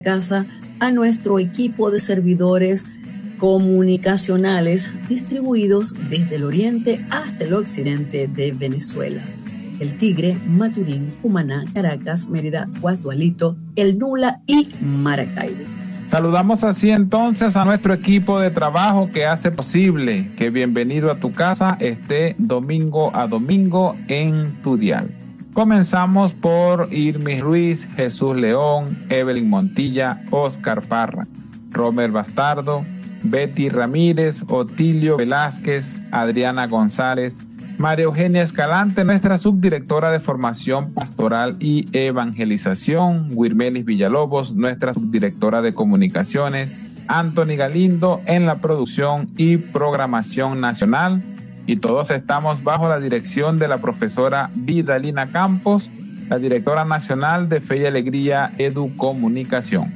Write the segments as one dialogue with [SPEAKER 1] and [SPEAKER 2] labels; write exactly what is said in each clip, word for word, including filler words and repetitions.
[SPEAKER 1] casa a nuestro equipo de servidores comunicacionales distribuidos desde el oriente hasta el occidente de Venezuela: El Tigre, Maturín, Cumaná, Caracas, Mérida, Guasdualito, El Nula y Maracaibo.
[SPEAKER 2] Saludamos así entonces a nuestro equipo de trabajo que hace posible que Bienvenido a tu Casa esté domingo a domingo en tu dial. Comenzamos por Irmis Ruiz, Jesús León, Evelyn Montilla, Oscar Parra, Romer Bastardo, Betty Ramírez, Otilio Velázquez, Adriana González, María Eugenia Escalante, nuestra subdirectora de Formación Pastoral y Evangelización, Wirmelis Villalobos, nuestra subdirectora de Comunicaciones, Anthony Galindo en la producción y programación nacional, y todos estamos bajo la dirección de la profesora Vidalina Campos, la directora nacional de Fe y Alegría Educomunicación.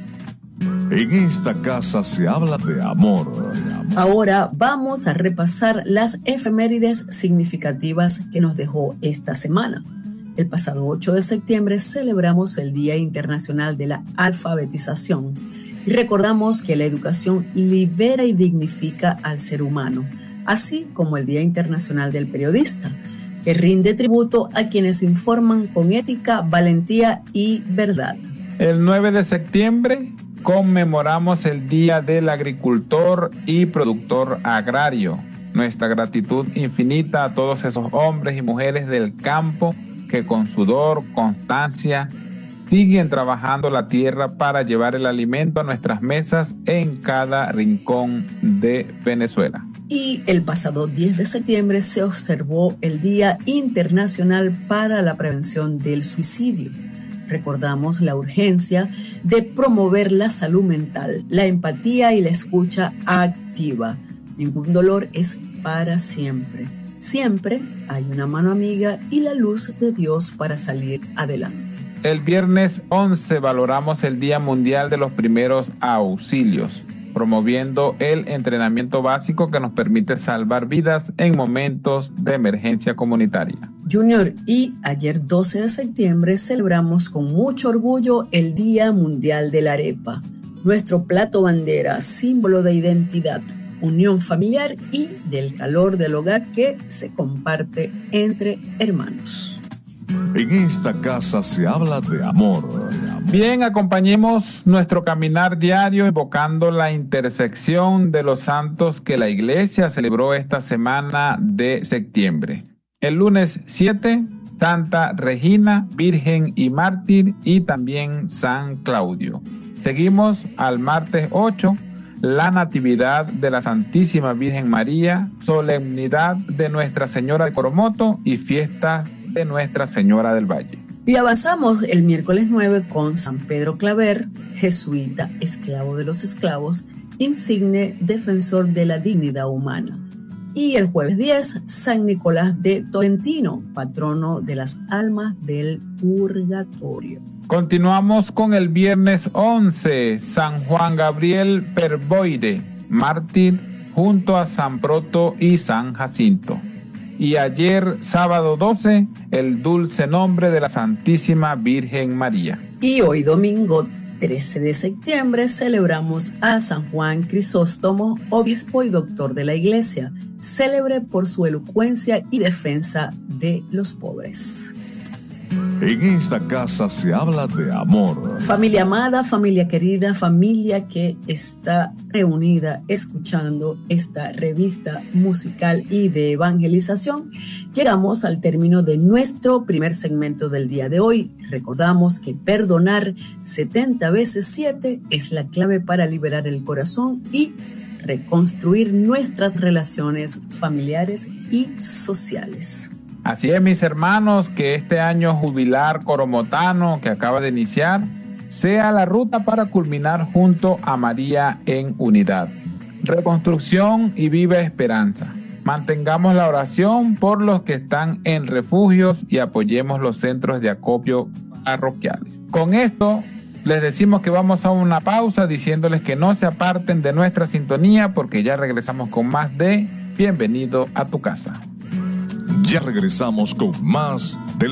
[SPEAKER 3] En esta casa se habla de amor.
[SPEAKER 1] Ahora vamos a repasar las efemérides significativas que nos dejó esta semana. El pasado ocho de septiembre celebramos el Día Internacional de la Alfabetización y recordamos que la educación libera y dignifica al ser humano, así como el Día Internacional del Periodista, que rinde tributo a quienes informan con ética, valentía y verdad.
[SPEAKER 2] El nueve de septiembre conmemoramos el Día del Agricultor y Productor Agrario. Nuestra gratitud infinita a todos esos hombres y mujeres del campo que con sudor, constancia, siguen trabajando la tierra para llevar el alimento a nuestras mesas en cada rincón de Venezuela.
[SPEAKER 1] Y el pasado diez de septiembre se observó el Día Internacional para la Prevención del Suicidio. Recordamos la urgencia de promover la salud mental, la empatía y la escucha activa. Ningún dolor es para siempre. Siempre hay una mano amiga y la luz de Dios para salir adelante.
[SPEAKER 2] El viernes once valoramos el Día Mundial de los Primeros Auxilios, promoviendo el entrenamiento básico que nos permite salvar vidas en momentos de emergencia comunitaria.
[SPEAKER 1] Junior, y ayer doce de septiembre celebramos con mucho orgullo el Día Mundial de la Arepa, nuestro plato bandera, símbolo de identidad, unión familiar y del calor del hogar que se comparte entre hermanos.
[SPEAKER 3] En esta casa se habla de amor.
[SPEAKER 2] Bien, acompañemos nuestro caminar diario invocando la intersección de los santos que la Iglesia celebró esta semana de septiembre. El lunes siete, Santa Regina, Virgen y Mártir, y también San Claudio. Seguimos al martes ocho, la Natividad de la Santísima Virgen María, solemnidad de Nuestra Señora de Coromoto y fiesta de Nuestra Señora del Valle.
[SPEAKER 1] Y avanzamos el miércoles nueve con San Pedro Claver, jesuita, esclavo de los esclavos, insigne defensor de la dignidad humana. Y el jueves diez, San Nicolás de Tolentino, patrono de las almas del purgatorio.
[SPEAKER 2] Continuamos con el viernes once, San Juan Gabriel Perboide, mártir, junto a San Proto y San Jacinto. Y ayer, sábado doce, el dulce nombre de la Santísima Virgen María.
[SPEAKER 1] Y hoy, domingo trece de septiembre, celebramos a San Juan Crisóstomo, obispo y doctor de la Iglesia, célebre por su elocuencia y defensa de los pobres.
[SPEAKER 3] En esta casa se habla de amor.
[SPEAKER 1] Familia amada, familia querida, familia que está reunida escuchando esta revista musical y de evangelización, llegamos al término de nuestro primer segmento del día de hoy. Recordamos que perdonar setenta veces siete es la clave para liberar el corazón y reconstruir nuestras relaciones familiares y sociales.
[SPEAKER 2] Así es, mis hermanos, que este año jubilar coromotano que acaba de iniciar sea la ruta para culminar junto a María en unidad. Reconstrucción y viva esperanza. Mantengamos la oración por los que están en refugios y apoyemos los centros de acopio parroquiales. Con esto les decimos que vamos a una pausa diciéndoles que no se aparten de nuestra sintonía porque ya regresamos con más de Bienvenido a tu Casa.
[SPEAKER 3] Ya regresamos con más del